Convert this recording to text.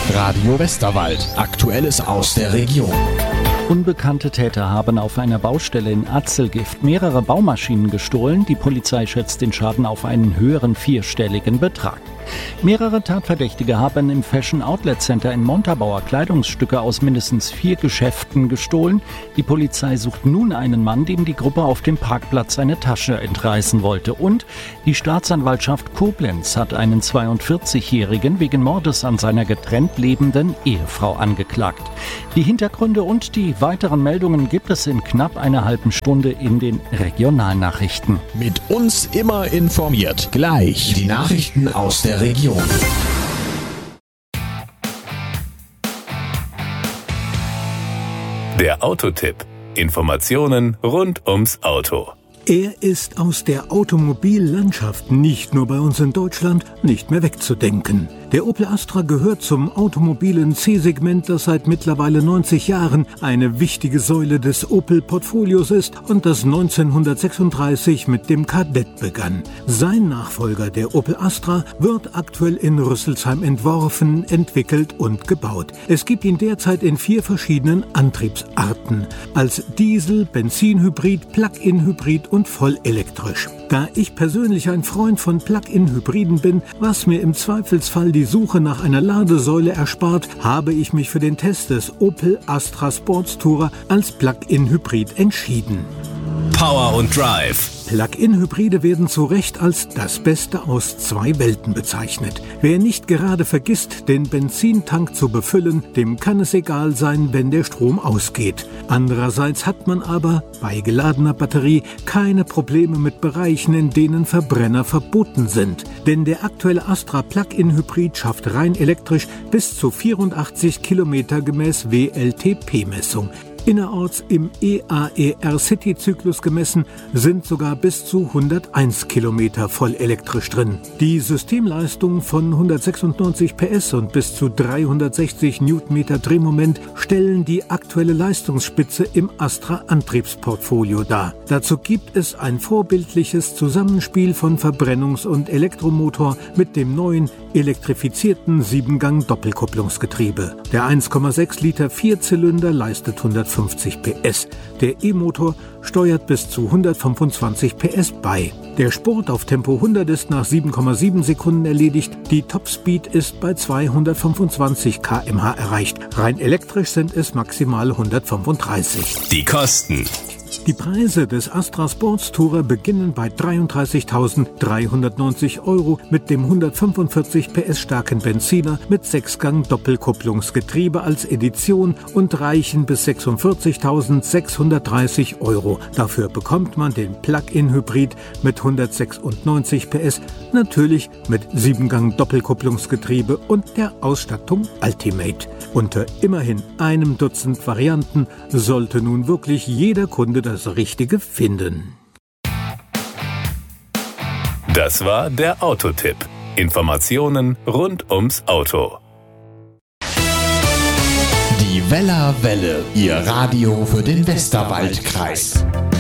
Radio Westerwald. Aktuelles aus der Region. Unbekannte Täter haben auf einer Baustelle in Atzelgift mehrere Baumaschinen gestohlen. Die Polizei schätzt den Schaden auf einen höheren vierstelligen Betrag. Mehrere Tatverdächtige haben im Fashion Outlet Center in Montabaur Kleidungsstücke aus mindestens 4 Geschäften gestohlen. Die Polizei sucht nun einen Mann, dem die Gruppe auf dem Parkplatz eine Tasche entreißen wollte. Und die Staatsanwaltschaft Koblenz hat einen 42-Jährigen wegen Mordes an seiner getrennt lebenden Ehefrau angeklagt. Die Hintergründe und die weiteren Meldungen gibt es in knapp einer halben Stunde in den Regionalnachrichten. Mit uns immer informiert. Gleich die Nachrichten aus der Region. Der Autotipp. Informationen rund ums Auto. Er ist aus der Automobillandschaft, nicht nur bei uns in Deutschland, nicht mehr wegzudenken. Der Opel Astra gehört zum automobilen C-Segment, das seit mittlerweile 90 Jahren eine wichtige Säule des Opel-Portfolios ist und das 1936 mit dem Kadett begann. Sein Nachfolger, der Opel Astra, wird aktuell in Rüsselsheim entworfen, entwickelt und gebaut. Es gibt ihn derzeit in 4 verschiedenen Antriebsarten: als Diesel, Benzinhybrid, Plug-in-Hybrid und vollelektrisch. Da ich persönlich ein Freund von Plug-in-Hybriden bin, was mir im Zweifelsfall die Suche nach einer Ladesäule erspart, habe ich mich für den Test des Opel Astra Sportstourer als Plug-in-Hybrid entschieden. Power und Drive. Plug-in-Hybride werden zu Recht als das Beste aus 2 Welten bezeichnet. Wer nicht gerade vergisst, den Benzintank zu befüllen, dem kann es egal sein, wenn der Strom ausgeht. Andererseits hat man aber bei geladener Batterie keine Probleme mit Bereichen, in denen Verbrenner verboten sind. Denn der aktuelle Astra Plug-in-Hybrid schafft rein elektrisch bis zu 84 Kilometer gemäß WLTP-Messung. Innerorts im EAER-City-Zyklus gemessen sind sogar bis zu 101 Kilometer voll elektrisch drin. Die Systemleistung von 196 PS und bis zu 360 Newtonmeter Drehmoment stellen die aktuelle Leistungsspitze im Astra-Antriebsportfolio dar. Dazu gibt es ein vorbildliches Zusammenspiel von Verbrennungs- und Elektromotor mit dem neuen elektrifizierten 7-Gang-Doppelkupplungsgetriebe. Der 1,6 Liter Vierzylinder leistet 150 PS. Der E-Motor steuert bis zu 125 PS bei. Der Spurt auf Tempo 100 ist nach 7,7 Sekunden erledigt. Die Topspeed ist bei 225 km/h erreicht. Rein elektrisch sind es maximal 135. Die Kosten. Die Preise des Astra Sportstourer beginnen bei 33.390 € mit dem 145 PS starken Benziner mit 6-Gang-Doppelkupplungsgetriebe als Edition und reichen bis 46.630 €. Dafür bekommt man den Plug-in-Hybrid mit 196 PS, natürlich mit 7-Gang-Doppelkupplungsgetriebe und der Ausstattung Ultimate. Unter immerhin einem Dutzend Varianten sollte nun wirklich jeder Kunde das Richtige finden. Das war der Autotipp. Informationen rund ums Auto. Die Weller Welle, Ihr Radio für den Westerwaldkreis.